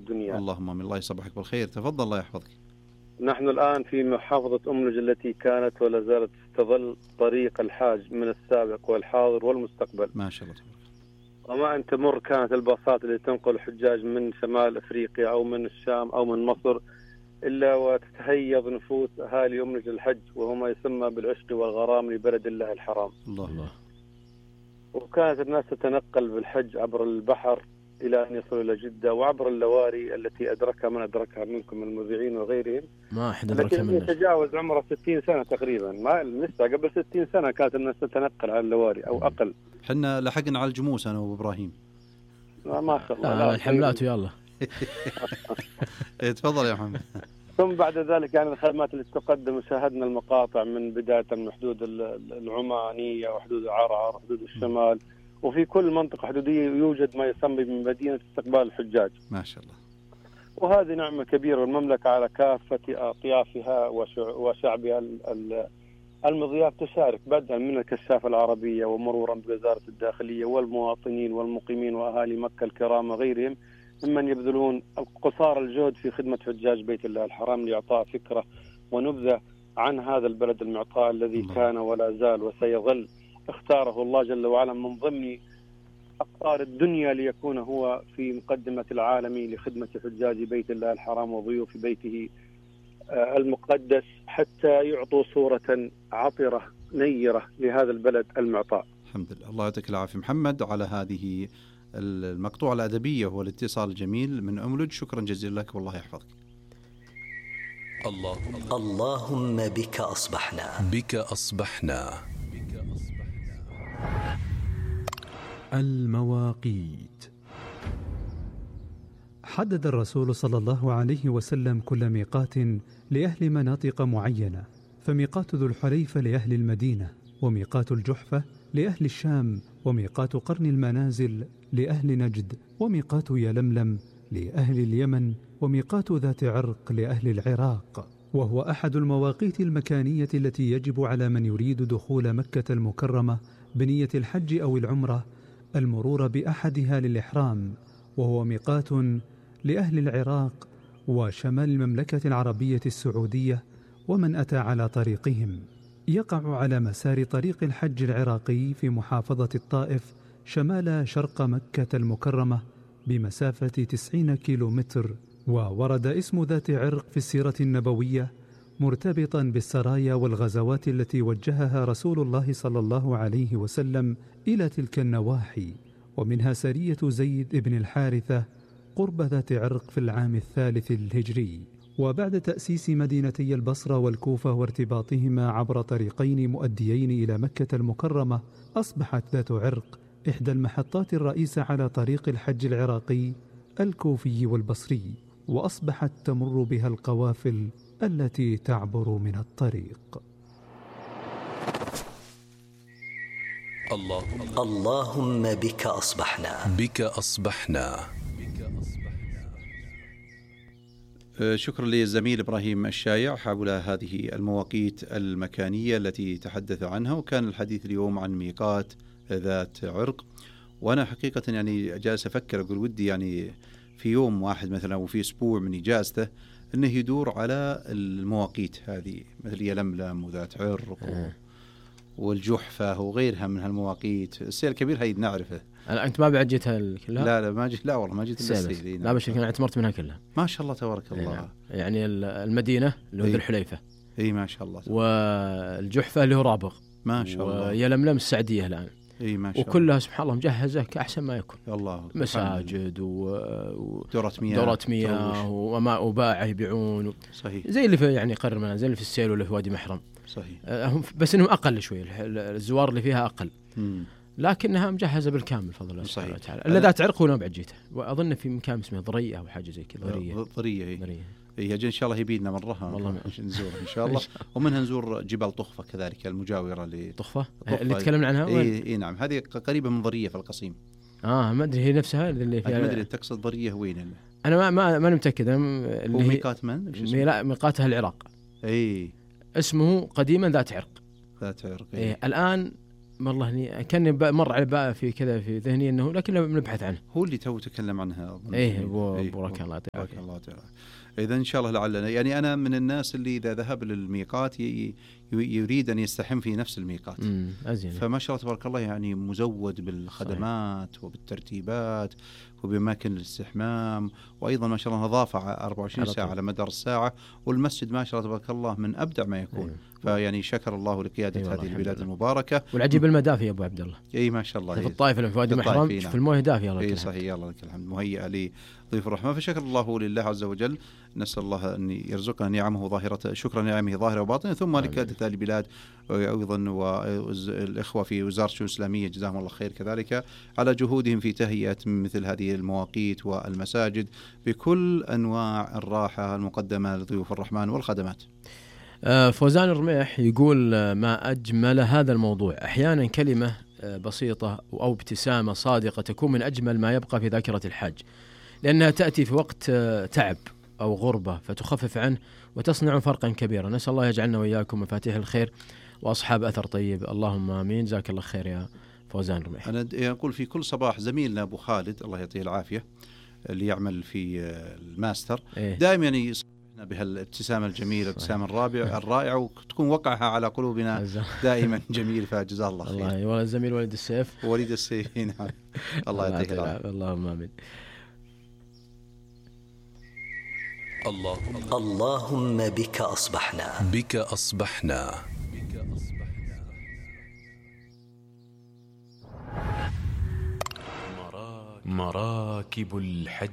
الدنيا. اللهم من الله يصبحك بالخير. تفضل الله يحفظك. نحن الآن في محافظة أملج التي كانت ولا زالت تظل طريق الحاج من السابق والحاضر والمستقبل. ما شاء الله. وما أن تمر كانت الباصات اللي تنقل الحجاج من شمال أفريقيا أو من الشام أو من مصر إلا وتتهيض نفوس أهالي أملج الحج، وهو ما يسمى بالعشق والغرام لبلد الله الحرام. الله. وكانت الناس تتنقل بالحج عبر البحر إلى أن يصلوا إلى جدة، وعبر اللواري التي أدركها من أدركها منكم المذيعين وغيرهم. ما أحد أدركها منه. يتجاوز عمره 60 سنة تقريبا، ما لسه قبل 60 سنة كانت الناس تتنقل على اللواري أو أقل. حنا لحقنا على الجموس أنا وإبراهيم. ما شاء الله. الحملات ويلا. تفضل يا محمد. ثم بعد ذلك يعني الخدمات اللي تقدم، شاهدنا المقاطع من بداية من حدود العمانية وحدود عرعر وحدود الشمال، وفي كل منطقة حدودية يوجد ما يسمى بمدينة استقبال الحجاج. ما شاء الله. وهذه نعمة كبيرة، والمملكة على كافة أطيافها وشعبها المضياف تشارك، بدءا من الكشافة العربية ومرورا بوزارة الداخلية والمواطنين والمقيمين وأهالي مكة الكرام وغيرهم ممن يبذلون قصارى الجهد في خدمة حجاج بيت الله الحرام لإعطاء فكرة ونبذة عن هذا البلد المعطاء الذي كان ولا زال وسيظل اختاره الله جل وعلا من ضمن أقطار الدنيا ليكون هو في مقدمة العالم لخدمة حجاج بيت الله الحرام وضيوف بيته المقدس، حتى يعطوا صورة عطرة نيرة لهذا البلد المعطاء. الحمد لله. الله يعطيك العافية محمد على هذه المقطوعة الأدبية والاتصال الجميل من أملج. شكرا جزيلا لك والله يحفظك. اللهم بك أصبحنا. المواقيت. حدد الرسول صلى الله عليه وسلم كل ميقات لأهل مناطق معينة، فميقات ذو الحليفة لأهل المدينة، وميقات الجحفة لأهل الشام، وميقات قرن المنازل لأهل نجد، وميقات يلملم لأهل اليمن، وميقات ذات عرق لأهل العراق. وهو أحد المواقيت المكانية التي يجب على من يريد دخول مكة المكرمة بنية الحج أو العمرة المرور بأحدها للإحرام، وهو ميقات لأهل العراق وشمال المملكة العربية السعودية ومن أتى على طريقهم. يقع على مسار طريق الحج العراقي في محافظة الطائف شمال شرق مكة المكرمة بمسافة 90 كيلومتر. وورد اسم ذات عرق في السيرة النبوية مرتبطا بالسرايا والغزوات التي وجهها رسول الله صلى الله عليه وسلم إلى تلك النواحي، ومنها سرية زيد بن الحارثة قرب ذات عرق في العام 3 الهجري. وبعد تأسيس مدينتي البصرة والكوفة وارتباطهما عبر طريقين مؤديين إلى مكة المكرمة، أصبحت ذات عرق إحدى المحطات الرئيسة على طريق الحج العراقي الكوفي والبصري، وأصبحت تمر بها القوافل التي تعبر من الطريق. اللهم بك أصبحنا. شكرا للزميل إبراهيم الشايع حول هذه المواقيت المكانية التي تحدث عنها. وكان الحديث اليوم عن ميقات ذات عرق، وأنا حقيقة يعني جالس أفكر أقول ودي يعني في يوم واحد مثلا وفي أسبوع من إجازته أنه يدور على المواقيت هذه مثل يلملم وذات عرق والجحفة وغيرها من هالمواقيت. السيل الكبير هاي نعرفه. أنت ما بعد جيتها كلها؟ لا ما جيت. لا والله ما جيت السيل. لا بشكل أنا اعتمرت منها كلها. ما شاء الله تبارك الله. يعني المدينة اللي هو ذو الحليفة. ما شاء الله. والجحفة اللي هو رابغ. ما شاء الله. ويلملم السعدية الآن. ما شاء وكلها سبحان الله مجهزة كأحسن ما يكون. الله. مساجد ودورة مياه وباعة يبيعون. صحيح. زي اللي في يعني قرن منازل اللي في السيل ولا في وادي محرم. صحيح. بس إنهم أقل شوي، الزوار اللي فيها أقل. لكنها مجهزة بالكامل فضل الله سبحانه وتعالى. إلا ذات عرق ونوع بعد جيته، وأظن في مكان اسمه ضرية أو حاجة زي كذا. ضرية. إن شاء الله يبيدنا مرة والله نزور إن شاء الله. ومنها نزور جبال طخفة كذلك المجاورة طخفة اللي تكلمنا عنها. إيه نعم، هذه قريبة من ضرية في القصيم. ما أدري هي نفسها اللي فيها. ما أدري تقصد ضرية وين. أنا ما متأكد. اللي ميقات من؟ لا ميقاتها العراق. اسمه قديما ذات عرق. ذات عرق. الآن والله اني كان مر على بقى في كذا في ذهني انه لكن نبحث عنه. هو اللي تو تكلم عنها. ايه بارك الله يعطيك. إذا إن شاء الله لعلنا، يعني أنا من الناس اللي إذا ذهب للميقات يريد أن يستحم في نفس الميقات. فما شاء الله تبارك الله يعني مزود بالخدمات صحيح. وبالترتيبات وبأماكن الاستحمام، وأيضا ما شاء الله نظافة 24 ساعة على مدار الساعة، والمسجد ما شاء الله تبارك الله من أبدع ما يكون. فيعني شكر الله لقيادة هذه البلاد المباركة. والعجيب المدافع يا أبو عبد الله. أي ما شاء الله. في الطائف في وادي المحرم في المويه دافية. أي صحيح، الله لك الحمد، مهيئة لضيوف الرحمن. فشكر الله لله عز وجل، نسأل الله أن يرزقنا نعمه ظاهرة، شكر نعمه ظاهرة وباطنة، ثم لقيادة البلاد وأيضا والإخوة في وزارة الشؤون الإسلامية جزاهم الله خير كذلك على جهودهم في تهيئة مثل هذه المواقيت والمساجد بكل أنواع الراحة المقدمة لضيوف الرحمن والخدمات. فوزان الرميح يقول ما أجمل هذا الموضوع، أحيانا كلمة بسيطة أو ابتسامة صادقة تكون من أجمل ما يبقى في ذاكرة الحاج، لأنها تأتي في وقت تعب أو غربة فتخفف عنه وتصنع فرقا كبيرا. نسأل الله يجعلنا وإياكم مفاتيح الخير وأصحاب أثر طيب، اللهم آمين. جزاك الله خير يا فوزان الرميح. أنا أقول في كل صباح زميلنا أبو خالد الله يعطيه العافية اللي يعمل في الماستر دائما يصحنا بهالابتسامة الجميلة، الابتسامة الرائعة، وتكون وقعها على قلوبنا دائما جميل، فجزاه الله خير. الله ولا الزميل وليد السيف. وليد السيف نعم. الله يعطيه العافية. اللهم آمين. اللهم بك أصبحنا مراكب الحج.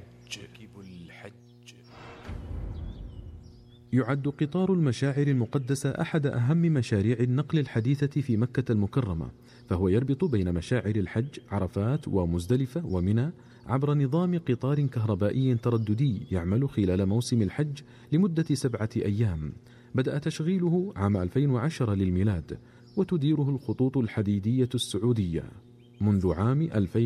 يعد قطار المشاعر المقدسة أحد أهم مشاريع النقل الحديثة في مكة المكرمة، فهو يربط بين مشاعر الحج عرفات ومزدلفة ومنى عبر نظام قطار كهربائي ترددي يعمل خلال موسم الحج لمدة 7 أيام. بدأ تشغيله عام 2010 للميلاد، وتديره الخطوط الحديدية السعودية. منذ عام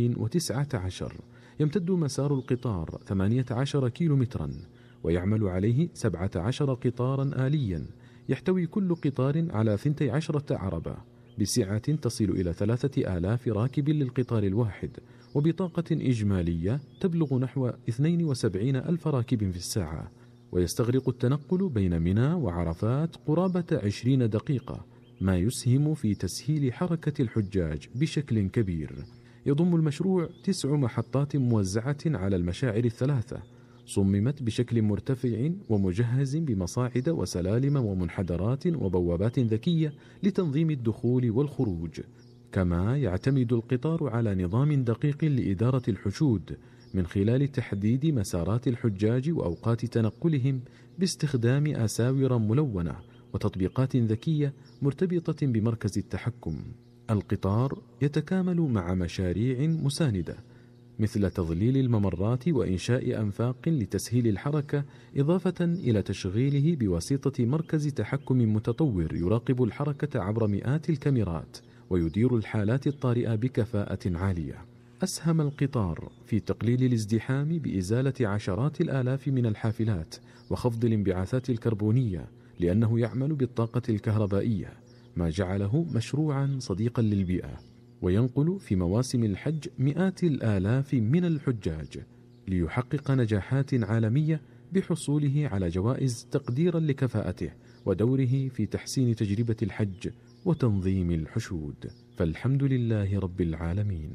2019 يمتد مسار القطار 18 كيلومترا، ويعمل عليه 17 قطارا آليا يحتوي كل قطار على 12 عربة بسعة تصل إلى 3000 راكب للقطار الواحد، وبطاقة إجمالية تبلغ نحو 72,000 راكب في الساعة. ويستغرق التنقل بين منى وعرفات قرابة 20 دقيقة، ما يسهم في تسهيل حركة الحجاج بشكل كبير. يضم المشروع 9 محطات موزعة على المشاعر الثلاثة، صممت بشكل مرتفع ومجهز بمصاعد وسلالم ومنحدرات وبوابات ذكية لتنظيم الدخول والخروج. كما يعتمد القطار على نظام دقيق لإدارة الحشود من خلال تحديد مسارات الحجاج وأوقات تنقلهم باستخدام أساور ملونة وتطبيقات ذكية مرتبطة بمركز التحكم. القطار يتكامل مع مشاريع مساندة مثل تظليل الممرات وإنشاء أنفاق لتسهيل الحركة، إضافة إلى تشغيله بواسطة مركز تحكم متطور يراقب الحركة عبر مئات الكاميرات ويدير الحالات الطارئة بكفاءة عالية. أسهم القطار في تقليل الازدحام بإزالة عشرات الآلاف من الحافلات وخفض الانبعاثات الكربونية، لأنه يعمل بالطاقة الكهربائية، ما جعله مشروعا صديقا للبيئة. وينقل في مواسم الحج مئات الآلاف من الحجاج ليحقق نجاحات عالمية بحصوله على جوائز تقديرا لكفاءته ودوره في تحسين تجربة الحج وتنظيم الحشود. فالحمد لله رب العالمين.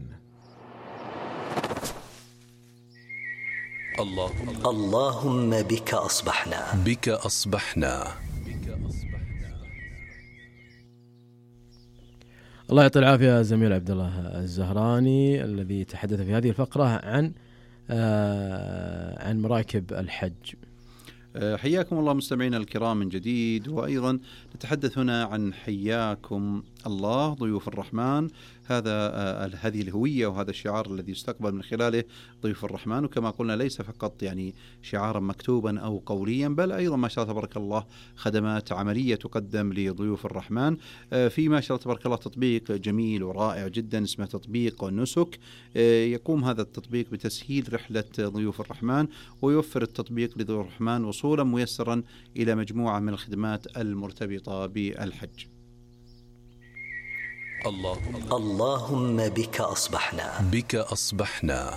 اللهم بك أصبحنا. الله يعطي العافية زميل عبد الله الزهراني الذي تحدث في هذه الفقرة عن مراكب الحج. حياكم الله مستمعينا الكرام من جديد، وأيضا نتحدث هنا عن حياكم الله ضيوف الرحمن. هذه الهوية وهذا الشعار الذي يستقبل من خلاله ضيوف الرحمن، وكما قلنا ليس فقط يعني شعارا مكتوبا أو قوليا، بل أيضا ما شاء الله تبارك الله خدمات عملية تقدم لضيوف الرحمن. في ما شاء الله تبارك الله تطبيق جميل ورائع جدا اسمه تطبيق نسك. يقوم هذا التطبيق بتسهيل رحلة ضيوف الرحمن، ويوفر التطبيق لضيوف الرحمن وصولا ميسرا إلى مجموعة من الخدمات المرتبطة بالحج. اللهم بك أصبحنا. بك أصبحنا.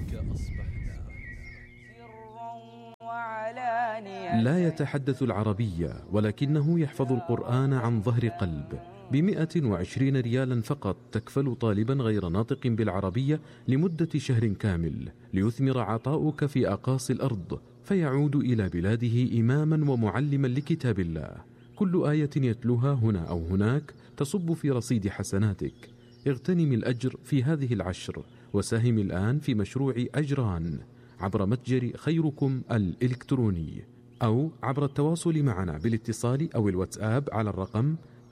لا يتحدث العربية ولكنه يحفظ القرآن عن ظهر قلب. ب120 ريالا فقط تكفل طالبا غير ناطق بالعربية لمدة شهر كامل ليثمر عطاؤك في أقاصي الأرض، فيعود إلى بلاده إماما ومعلما لكتاب الله. كل آية يتلوها هنا أو هناك تصب في رصيد حسناتك. اغتنم الأجر في هذه العشر وساهم الآن في مشروع أجران عبر متجر خيركم الإلكتروني أو عبر التواصل معنا بالاتصال أو الواتساب على الرقم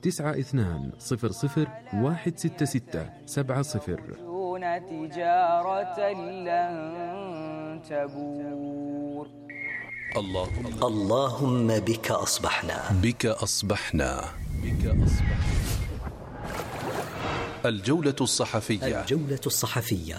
9200166770. تجارة لن تبور. اللهم بك أصبحنا. بك أصبحنا. الجولة الصحفية. الجولة الصحفية.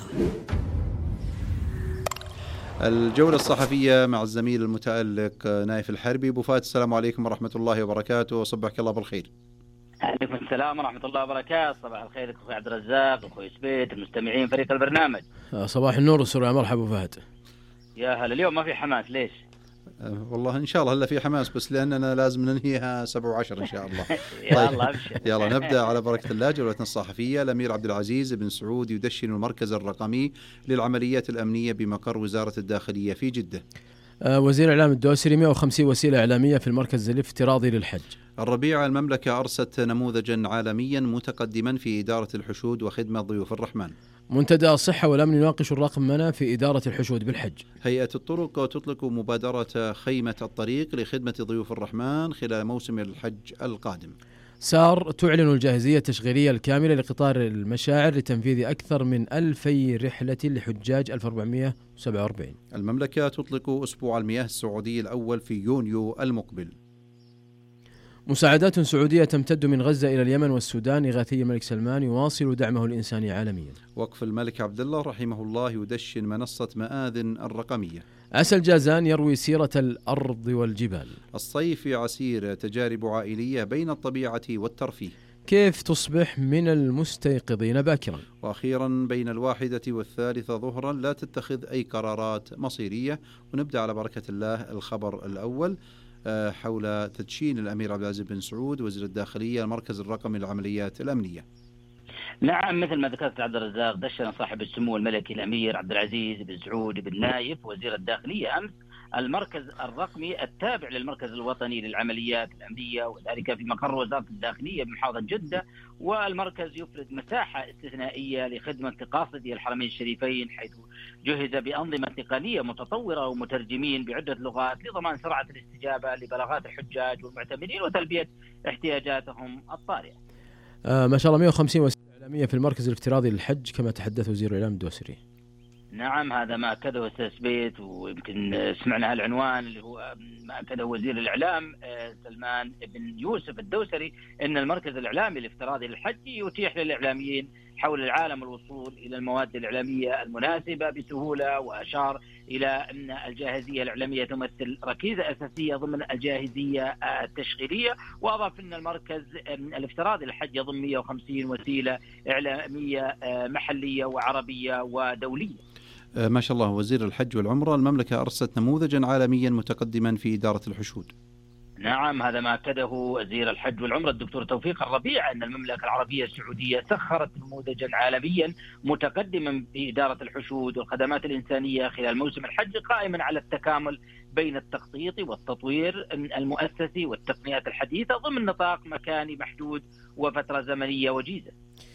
الجولة الصحفية مع الزميل المتألق نايف الحربي. أبو فهد، السلام عليكم ورحمة الله وبركاته، وصبحك الله بالخير. عليكم السلام ورحمة الله وبركاته. صباح الخير أخوي عبد الرزاق وأخوي سبيت المستمعين فريق البرنامج. صباح النور والسرور، مرحبا أبو فهد. يا هلا. اليوم ما في حماس، ليش؟ والله إن شاء الله هلا في حماس، بس لأننا لازم ننهيها 7 و10 إن شاء الله. يلا أبشر. يلا نبدأ على بركة الله. جولتنا الصحفية. الأمير عبد العزيز بن سعود يدشن المركز الرقمي للعمليات الأمنية بمقر وزارة الداخلية في جدة. وزير الإعلام الدوسري 150 وسيلة إعلامية في المركز الافتراضي للحج. الربيع. المملكة أرست نموذجا عالميا متقدما في إدارة الحشود وخدمة ضيوف الرحمن. منتدى الصحة والأمن يناقش الرقمنة في إدارة الحشود بالحج. هيئة الطرق تطلق مبادرة خيمة الطريق لخدمة ضيوف الرحمن خلال موسم الحج القادم. سار تعلن الجاهزية التشغيلية الكاملة لقطار المشاعر لتنفيذ أكثر من 2000 رحلة لحجاج 1447. المملكة تطلق أسبوع المياه السعودي الأول في يونيو المقبل. مساعدات سعودية تمتد من غزة إلى اليمن والسودان. إغاثي الملك سلمان يواصل دعمه الإنساني عالميا. وقف الملك عبد الله رحمه الله يدشن منصة مآذن الرقمية. عسى الجازان يروي سيرة الأرض والجبال. الصيف عسير. تجارب عائلية بين الطبيعة والترفيه. كيف تصبح من المستيقظين باكرا. وأخيرا بين 1 و3 ظهرا لا تتخذ أي قرارات مصيرية. ونبدأ على بركة الله. الخبر الأول حول تدشين الأمير عبد العزيز بن سعود وزير الداخلية المركز الرقمي للعمليات الأمنية. نعم، مثل ما ذكرت عبد الرزاق، دشن صاحب السمو الملكي الأمير عبد العزيز بن سعود بن نايف وزير الداخلية أمس المركز الرقمي التابع للمركز الوطني للعمليات الأمنية، وذلك في مقر وزارة الداخلية بمحافظة جدة. والمركز يفرد مساحة استثنائية لخدمة قاصدي الحرمين الشريفين، حيث جهز بأنظمة تقنية متطورة ومترجمين بعدة لغات لضمان سرعة الاستجابة لبلاغات الحجاج والمعتمرين وتلبية احتياجاتهم الطارئة. ما شاء الله 150 وسيلة إعلامية في المركز الافتراضي للحج كما تحدث وزير الإعلام الدوسري. نعم، هذا ما أكده أستاذ بيت، ويمكن سمعنا هالعنوان اللي هو ما أكده وزير الإعلام سلمان بن يوسف الدوسري، أن المركز الإعلامي الافتراضي للحج يتيح للإعلاميين حول العالم الوصول إلى المواد الإعلامية المناسبة بسهولة. وأشار إلى أن الجاهزية الإعلامية تمثل ركيزة أساسية ضمن الجاهزية التشغيلية. وأضاف أن المركز الافتراضي للحج يضم 150 وسيلة إعلامية محلية وعربية ودولية. ما شاء الله. وزير الحج والعمرة. المملكة أرست نموذجا عالميا متقدما في إدارة الحشود. نعم، هذا ما أكده وزير الحج والعمرة الدكتور توفيق الربيع، أن المملكة العربية السعودية سخرت نموذجا عالميا متقدما في إدارة الحشود والخدمات الإنسانية خلال موسم الحج، قائما على التكامل بين التخطيط والتطوير المؤسسي والتقنيات الحديثة ضمن نطاق مكاني محدود وفترة زمنية وجيزة.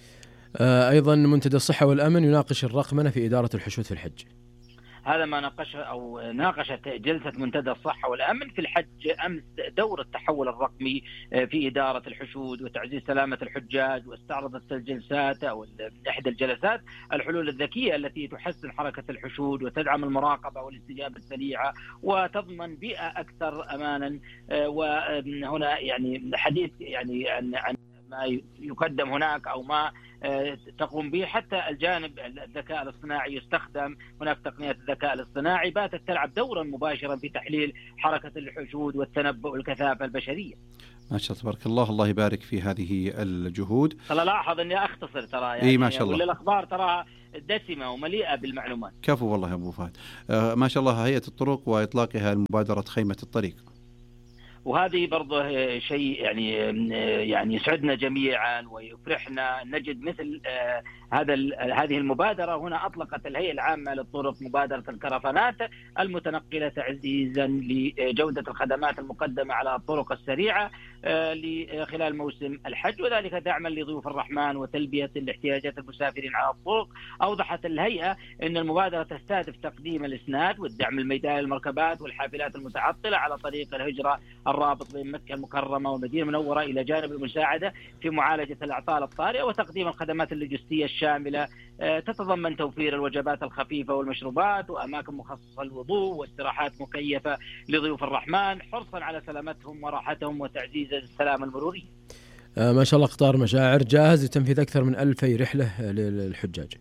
أيضا منتدى الصحة والأمن يناقش الرقمنة في إدارة الحشود في الحج. هذا ما ناقشت جلسة منتدى الصحة والأمن في الحج أمس دور التحول الرقمي في إدارة الحشود وتعزيز سلامة الحجاج. واستعرضت الجلسات أو إحدى الجلسات الحلول الذكية التي تحسن حركة الحشود وتدعم المراقبة والاستجابة السريعة وتضمن بيئة أكثر أمانا. وهنا يعني حديث يعني عن ما يقدم هناك أو ما تقوم به. حتى الجانب الذكاء الاصطناعي يستخدم، هناك تقنيات الذكاء الاصطناعي باتت تلعب دورا مباشرا في تحليل حركة الحشود والتنبؤ والكثافة البشرية. ما شاء الله تبارك الله، الله يبارك في هذه الجهود. ترى لاحظ اني اختصر ترى يعني إيه ما شاء الله، ولا الاخبار ترى دسمه ومليئه بالمعلومات. كفو والله يا ابو فهد. ما شاء الله هيئة الطرق واطلاقها مبادرة خيمة الطريق، وهذه برضه شيء يعني يسعدنا جميعا ويفرحنا نجد مثل هذه المبادرة. هنا أطلقت الهيئة العامة للطرق مبادرة الكرفانات المتنقلة تعزيزا لجودة الخدمات المقدمة على الطرق السريعة خلال موسم الحج، وذلك دعما لضيوف الرحمن وتلبية لاحتياجات المسافرين على الطرق. أوضحت الهيئة أن المبادرة تستهدف تقديم الإسناد والدعم الميداني للمركبات والحافلات المتعطلة على طريق الهجرة الرابط بين مكة المكرمة والمدينة المنورة، إلى جانب المساعدة في معالجة الأعطال الطارئة وتقديم الخدمات اللوجستية الشاملة تتضمن توفير الوجبات الخفيفة والمشروبات وأماكن مخصصة للوضوء واستراحات مكيفة لضيوف الرحمن، حرصا على سلامتهم وراحتهم وتعزيز السلامة المرورية. ما شاء الله قطار مشاعر جاهز لتنفيذ أكثر من 2000 رحلة للحجاج.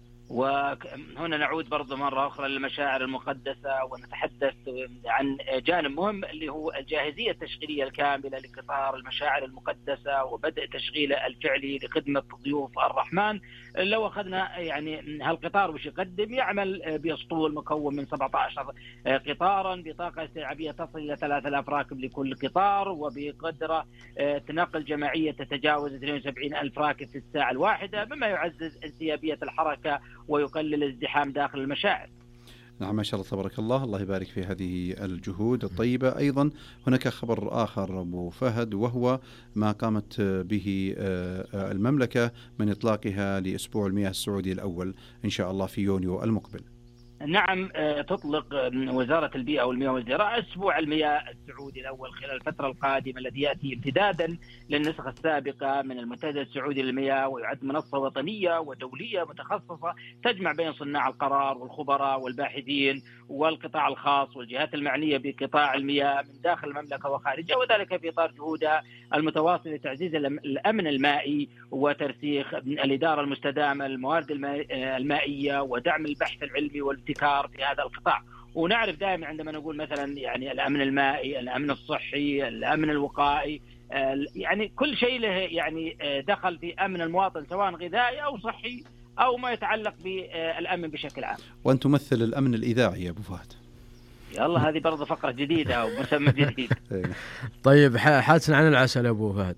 وهنا نعود برضو مرة أخرى للمشاعر المقدسة ونتحدث عن جانب مهم اللي هو الجاهزية التشغيلية الكاملة لقطار المشاعر المقدسة وبدء تشغيله الفعلي لخدمة ضيوف الرحمن. لو أخذنا يعني هالقطار وش يقدم، يعمل بأسطول مكون من 17 قطارا بطاقة استيعابية تصل إلى 3000 راكب لكل قطار، وبقدرة تنقل جماعية تتجاوز 72,000 راكب في الساعة الواحدة، مما يعزز انسيابية الحركة ويقلل الازدحام داخل المشاعر. نعم ما شاء الله تبارك الله، الله يبارك في هذه الجهود الطيبة. أيضا هناك خبر آخر أبو فهد، وهو ما قامت به المملكة من إطلاقها لأسبوع المياه السعودي الأول إن شاء الله في يونيو المقبل. نعم، تطلق وزارة البيئة والمياه والزراعة أسبوع المياه السعودي الأول خلال الفترة القادمة، الذي يأتي امتدادا للنسخة السابقة من المنتدى السعودي للمياه، ويعد منصة وطنية ودولية متخصصة تجمع بين صناع القرار والخبراء والباحثين والقطاع الخاص والجهات المعنية بقطاع المياه من داخل المملكة وخارجها، وذلك في إطار جهودها المتواصلة لتعزيز الأمن المائي وترسيخ الإدارة المستدامة للموارد المائية ودعم البحث العلمي والابتكار في هذا القطاع. ونعرف دائما عندما نقول مثلا يعني الأمن المائي، الأمن الصحي، الأمن الوقائي، يعني كل شيء له يعني دخل في أمن المواطن سواء غذائي أو صحي أو ما يتعلق بالأمن بشكل عام. وأن تمثل الأمن الإذاعي يا أبو فهد. يلا هذه برضه فقرة جديدة أو مسمى جديد. طيب حادثنا عن العسل أبو فهد.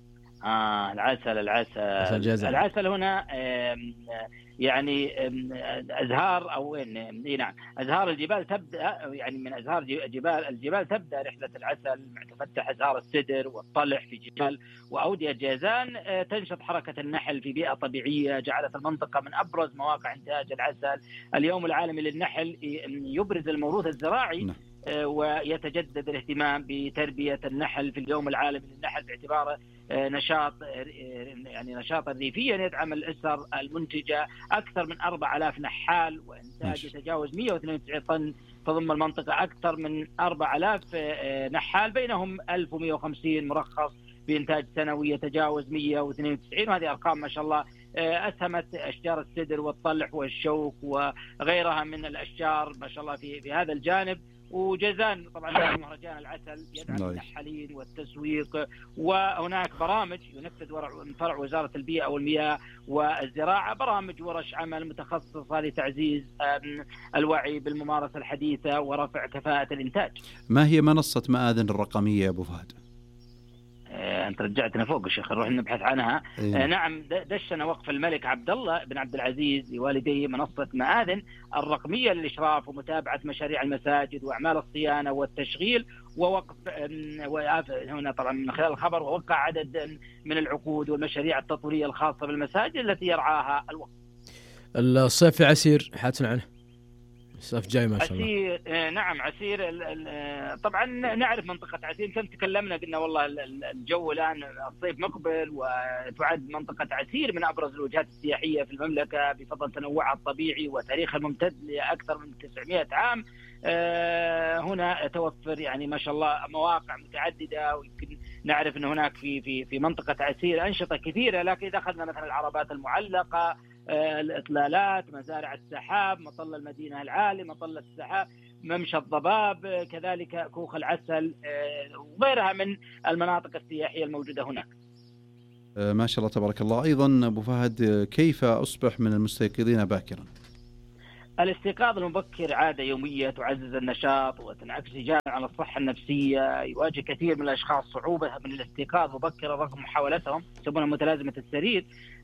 العسل هنا يعني أزهار أو نعم أزهار الجبال تبدأ، يعني من أزهار الجبال تبدأ رحلة العسل مع تفتح أزهار السدر والطلح في جبال وأودية جازان. تنشط حركة النحل في بيئة طبيعية جعلت المنطقة من أبرز مواقع إنتاج العسل. اليوم العالمي للنحل يبرز الموروث الزراعي ويتجدد الاهتمام بتربية النحل في اليوم العالمي للنحل باعتباره نشاطا ريفيا يدعم الأسر المنتجة أكثر من 4000 نحال وإنتاج يتجاوز 192 طن. تضم المنطقة أكثر من 4000 نحال، بينهم 1150 مرخص بإنتاج سنوي يتجاوز 192، وهذه أرقام ما شاء الله. أسهمت أشجار السدر والطلح والشوك وغيرها من الأشجار ما شاء الله في هذا الجانب. وجازان طبعا مهرجان العسل يدعم النحالين والتسويق، وهناك برامج ينفذ من فرع وزارة البيئة والمياه والزراعة، برامج ورش عمل متخصصة لتعزيز الوعي بالممارسة الحديثة ورفع كفاءة الإنتاج. ما هي منصة مآذن الرقمية يا أبو فهد؟ أنت رجعتنا فوق يا شيخ، نروح نبحث عنها. نعم، دشنا وقف الملك عبد الله بن عبد العزيز لوالديه منصة مآذن الرقمية للإشراف ومتابعة مشاريع المساجد وأعمال الصيانة والتشغيل ووقف هنا طبعا من خلال الخبر، ووقع عدد من العقود والمشاريع التطويرية الخاصة بالمساجد التي يرعاها الوقف. الصيف عسير حاتنا عنه، الصيف جاي ما شاء الله. عسير نعم عسير طبعا نعرف منطقة عسير، كم تكلمنا قلنا والله الجو الآن الصيف مقبل، وتعد منطقة عسير من أبرز الوجهات السياحية في المملكة بفضل تنوعها الطبيعي وتاريخها الممتد لأكثر من 900 عام. هنا توفر يعني ما شاء الله مواقع متعددة، ويمكن نعرف أن هناك في منطقة عسير أنشطة كثيرة، لكن إذا أخذنا مثلا العربات المعلقة، الإطلالات، مزارع السحاب، مطل المدينة العالي، مطل السحاب، ممشى الضباب، كذلك كوخ العسل وغيرها من المناطق السياحية الموجودة هناك. ما شاء الله تبارك الله. أيضا أبو فهد، كيف أصبح من المستيقظين باكرا؟ الاستيقاظ المبكر عادة يومية تعزز النشاط وتنعكس إيجابا على الصحة النفسية. يواجه كثير من الأشخاص صعوبة من الاستيقاظ مبكرا رغم محاولتهم، يسمونها متلازمة السرير،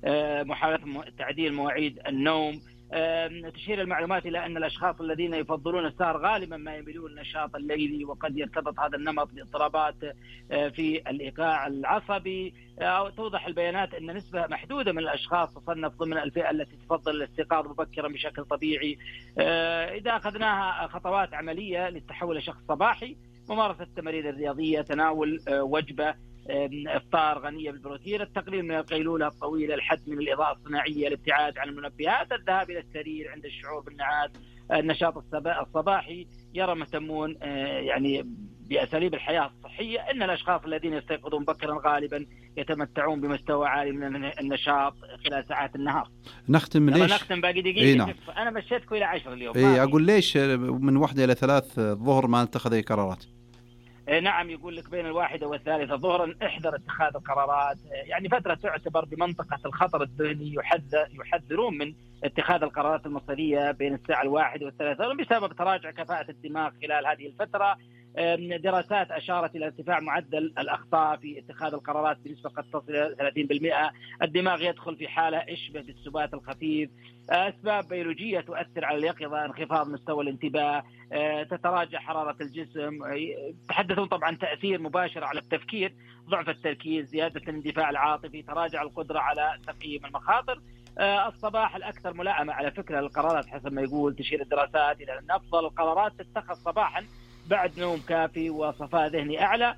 محاولة تعديل مواعيد النوم. تشير المعلومات إلى أن الأشخاص الذين يفضلون السهر غالبا ما يميلون للنشاط الليلي، وقد يرتبط هذا النمط باضطرابات في الإيقاع العصبي. توضح البيانات أن نسبة محدودة من الأشخاص تصنف ضمن الفئة التي تفضل الاستيقاظ مبكرا بشكل طبيعي. إذا أخذناها خطوات عملية للتحول لشخص صباحي: ممارسة التمارين الرياضية، تناول وجبة افطار غنية بالبروتين، التقليل من القيلولة الطويلة، الحد من الإضاءة الصناعية، الابتعاد عن المنبهات، الذهاب إلى السرير عند الشعور بالنعاس، النشاط الصباحي. يرى مهتمون يعني بأساليب الحياة الصحية أن الأشخاص الذين يستيقظون مبكرا غالبا يتمتعون بمستوى عالي من النشاط خلال ساعات النهار. نختم ليش؟ نختم باقي دقيقة. نعم. أنا مشيتكم إلى 10 اليوم. أقول ليش من 1 إلى 3 الظهر ما اتخذ أي قرارات؟ نعم، يقول لك بين 1 و3 ظهرا احذر اتخاذ القرارات. يعني فترة تعتبر بمنطقة الخطر الذهني، يحذرون من اتخاذ القرارات المصيرية بين الساعة 1 و3 بسبب تراجع كفاءة الدماغ خلال هذه الفترة. دراسات أشارت إلى ارتفاع معدل الأخطاء في اتخاذ القرارات بنسبة قد تصل إلى 30%. الدماغ يدخل في حالة اشبه بالسبات الخفيف. أسباب بيولوجية تؤثر على اليقظة: انخفاض مستوى الانتباه، تتراجع حرارة الجسم. تحدثون طبعا تأثير مباشر على التفكير: ضعف التركيز، زيادة الاندفاع العاطفي، تراجع القدرة على تقييم المخاطر. الصباح الأكثر ملائمة على فكرة للقرارات حسب ما يقول. تشير الدراسات إلى أن أفضل القرارات تتخذ صباحا بعد نوم كافي وصفاء ذهني أعلى.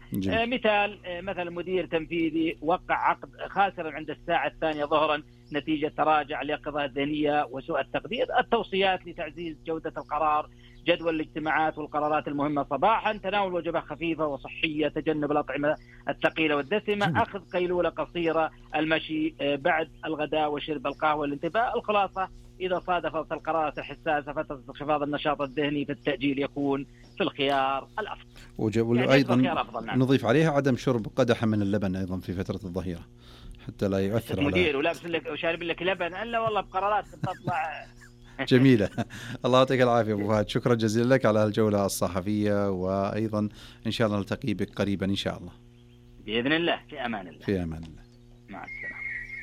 مثل مدير تنفيذي وقع عقد خاسرا عند الساعة 2 ظهرا نتيجة تراجع اليقظة الذهنية وسوء التقدير. التوصيات لتعزيز جودة القرار: جدول الاجتماعات والقرارات المهمة صباحا، تناول وجبة خفيفة وصحية، تجنب الأطعمة الثقيلة والدسمة، أخذ قيلولة قصيرة، المشي بعد الغداء وشرب القهوة. الانتباه: الخلاصة: إذا صادفت القرارات الحساسة فترة انخفاض النشاط الذهني فالتأجيل يكون في الخيار الأفضل. يعني أيضا نضيف عليها عدم شرب قدح من اللبن أيضا في فترة الظهيرة حتى لا يؤثر على مدير ولابس لك وشارب لك لبن. ألا والله بقرارات تطلع جميلة. الله يعطيك العافية أبو فهد، شكرا جزيلا لك على الجولة الصحفية، وأيضا إن شاء الله نلتقي بك قريبا إن شاء الله بإذن الله. في أمان الله. في أمان الله. مع السلامة.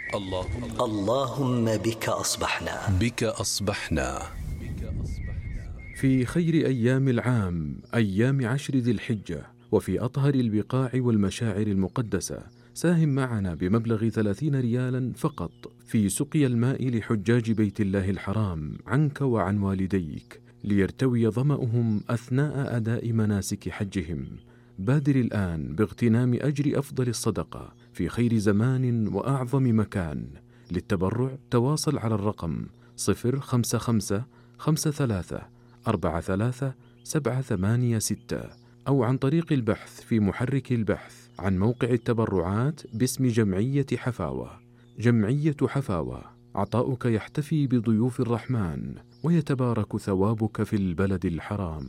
اللهم بك أصبحنا. بك أصبحنا. في خير أيام العام، أيام 10 ذي الحجة، وفي أطهر البقاع والمشاعر المقدسة، ساهم معنا بمبلغ 30 ريالا فقط في سقي الماء لحجاج بيت الله الحرام عنك وعن والديك ليرتوي ظمأهم أثناء أداء مناسك حجهم. بادر الآن باغتنام أجر أفضل الصدقة في خير زمان وأعظم مكان. للتبرع تواصل على الرقم 055 53 43 786 أو عن طريق البحث في محرك البحث عن موقع التبرعات باسم جمعية حفاوة. جمعية حفاوة، عطاؤك يحتفي بضيوف الرحمن ويتبارك ثوابك في البلد الحرام.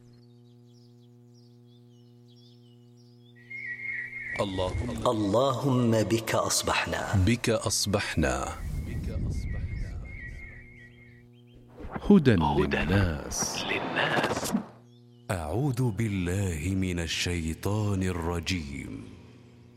اللهم بك أصبحنا. بك أصبحنا. هدى للناس. أعوذ بالله من الشيطان الرجيم.